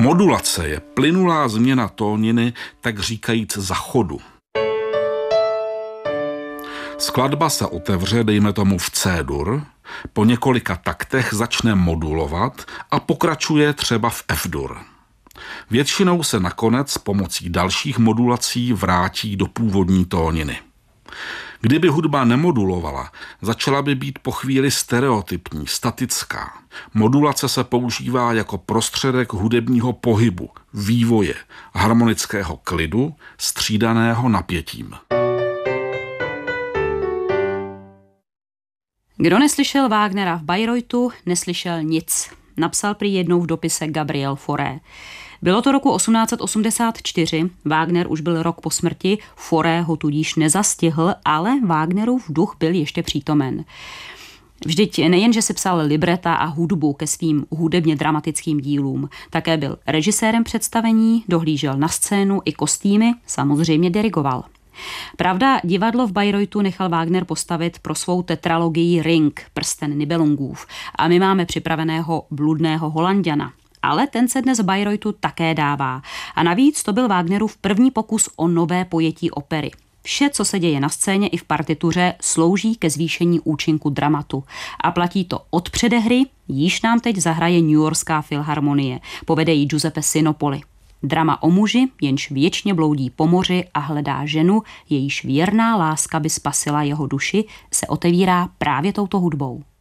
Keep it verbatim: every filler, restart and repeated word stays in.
Modulace je plynulá změna tóniny, tak říkajíc za chodu. Skladba se otevře, dejme tomu v C-dur, po několika taktech začne modulovat a pokračuje třeba v F-dur. Většinou se nakonec pomocí dalších modulací vrátí do původní tóniny. Kdyby hudba nemodulovala, začala by být po chvíli stereotypní, statická. Modulace se používá jako prostředek hudebního pohybu, vývoje, harmonického klidu, střídaného napětím. Kdo neslyšel Wagnera v Bayreuthu, neslyšel nic, napsal prý jednou v dopise Gabriel Fauré. Bylo to roku osmnáct osmdesát čtyři, Wagner už byl rok po smrti, Fauré ho tudíž nezastihl, ale Wagnerův duch byl ještě přítomen. Vždyť nejen, že si psal libreta a hudbu ke svým hudebně dramatickým dílům, také byl režisérem představení, dohlížel na scénu i kostýmy, samozřejmě dirigoval. Pravda, divadlo v Bayreuthu nechal Wagner postavit pro svou tetralogii Ring, prsten Nibelungův, a my máme připraveného Bludného Holanďana. Ale ten se dnes v Bayreuthu také dává. A navíc to byl Wagnerův první pokus o nové pojetí opery. Vše, co se děje na scéně i v partituře, slouží ke zvýšení účinku dramatu. A platí to od předehry, již nám teď zahraje Newyorská filharmonie. Povede ji Giuseppe Sinopoli. Drama o muži, jenž věčně bloudí po moři a hledá ženu, jejíž věrná láska by spasila jeho duši, se otevírá právě touto hudbou.